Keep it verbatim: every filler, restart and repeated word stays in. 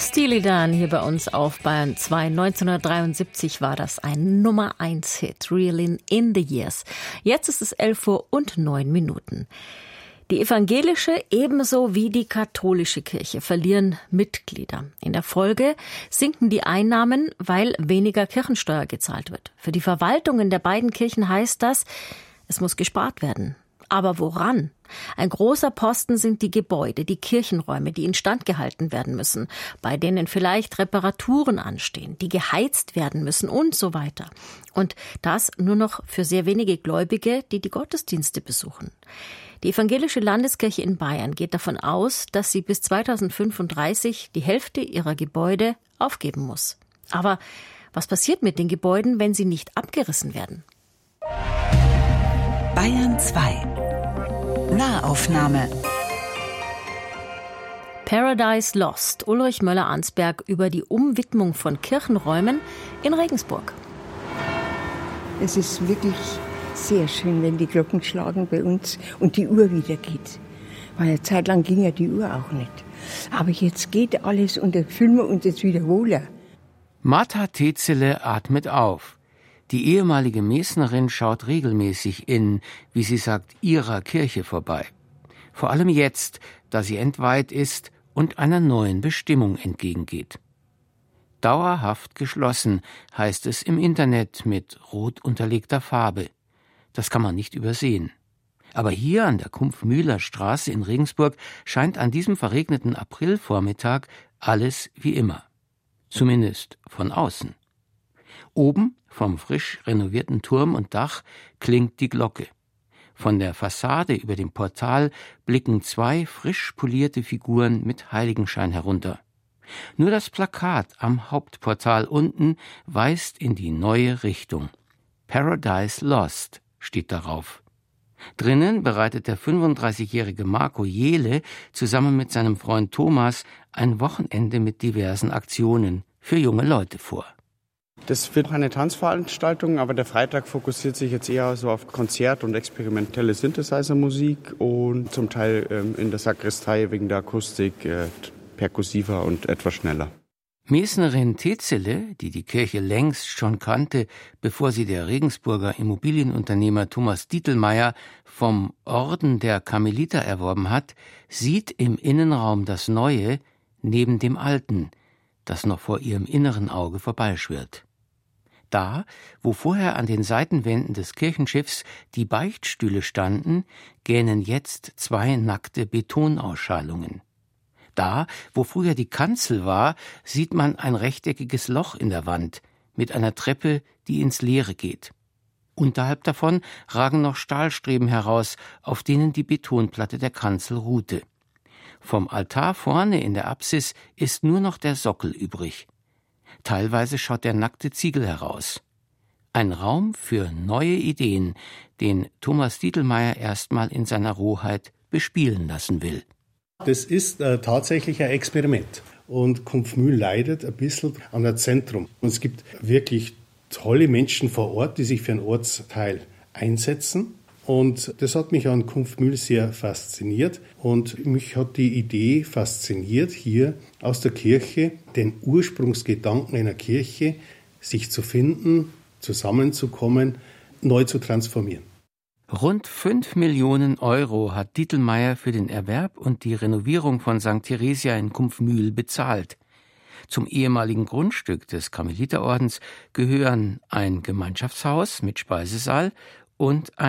Steely Dan hier bei uns auf Bayern zwei. neunzehnhundertdreiundsiebzig war das ein Nummer eins Hit, Reelin' in the Years. Jetzt ist es elf Uhr und neun Minuten. Die evangelische ebenso wie die katholische Kirche verlieren Mitglieder. In der Folge sinken die Einnahmen, weil weniger Kirchensteuer gezahlt wird. Für die Verwaltungen der beiden Kirchen heißt das, es muss gespart werden. Aber woran? Ein großer Posten sind die Gebäude, die Kirchenräume, die instand gehalten werden müssen, bei denen vielleicht Reparaturen anstehen, die geheizt werden müssen und so weiter. Und das nur noch für sehr wenige Gläubige, die die Gottesdienste besuchen. Die evangelische Landeskirche in Bayern geht davon aus, dass sie bis zweitausendfünfunddreißig die Hälfte ihrer Gebäude aufgeben muss. Aber was passiert mit den Gebäuden, wenn sie nicht abgerissen werden? Bayern zwei. Nahaufnahme. Paradise Lost. Ulrich Möller-Arnsberg über die Umwidmung von Kirchenräumen in Regensburg. Es ist wirklich sehr schön, wenn die Glocken schlagen bei uns und die Uhr wieder geht. Weil eine Zeit lang ging ja die Uhr auch nicht. Aber jetzt geht alles und da fühlen wir uns jetzt wieder wohler. Martha Tetzele atmet auf. Die ehemalige Mesnerin schaut regelmäßig in, wie sie sagt, ihrer Kirche vorbei. Vor allem jetzt, da sie entweiht ist und einer neuen Bestimmung entgegengeht. Dauerhaft geschlossen, heißt es im Internet mit rot unterlegter Farbe. Das kann man nicht übersehen. Aber hier an der Kumpfmühler Straße in Regensburg scheint an diesem verregneten Aprilvormittag alles wie immer. Zumindest von außen. Oben, vom frisch renovierten Turm und Dach, klingt die Glocke. Von der Fassade über dem Portal blicken zwei frisch polierte Figuren mit Heiligenschein herunter. Nur das Plakat am Hauptportal unten weist in die neue Richtung. Paradise Lost steht darauf. Drinnen bereitet der fünfunddreißigjährige Marco Jehle zusammen mit seinem Freund Thomas ein Wochenende mit diversen Aktionen für junge Leute vor. Das wird eine Tanzveranstaltung, aber der Freitag fokussiert sich jetzt eher so auf Konzert- und experimentelle Synthesizer-Musik und zum Teil ähm, in der Sakristei wegen der Akustik äh, perkussiver und etwas schneller. Mesnerin Tetzele, die die Kirche längst schon kannte, bevor sie der Regensburger Immobilienunternehmer Thomas Dietelmeier vom Orden der Karmeliter erworben hat, sieht im Innenraum das Neue neben dem Alten, das noch vor ihrem inneren Auge vorbeischwirrt. Da, wo vorher an den Seitenwänden des Kirchenschiffs die Beichtstühle standen, gähnen jetzt zwei nackte Betonausschalungen. Da, wo früher die Kanzel war, sieht man ein rechteckiges Loch in der Wand mit einer Treppe, die ins Leere geht. Unterhalb davon ragen noch Stahlstreben heraus, auf denen die Betonplatte der Kanzel ruhte. Vom Altar vorne in der Apsis ist nur noch der Sockel übrig. Teilweise schaut der nackte Ziegel heraus. Ein Raum für neue Ideen, den Thomas Dietelmeier erstmal in seiner Rohheit bespielen lassen will. Das ist äh, tatsächlich ein Experiment. Und Kumpfmühl leidet ein bisschen an der Zentrum. Und es gibt wirklich tolle Menschen vor Ort, die sich für einen Ortsteil einsetzen. Und das hat mich an Kumpfmühl sehr fasziniert. Und mich hat die Idee fasziniert, hier aus der Kirche den Ursprungsgedanken einer Kirche, sich zu finden, zusammenzukommen, neu zu transformieren. Rund fünf Millionen Euro hat Dietelmeier für den Erwerb und die Renovierung von Sankt Theresia in Kumpfmühl bezahlt. Zum ehemaligen Grundstück des Karmeliterordens gehören ein Gemeinschaftshaus mit Speisesaal und ein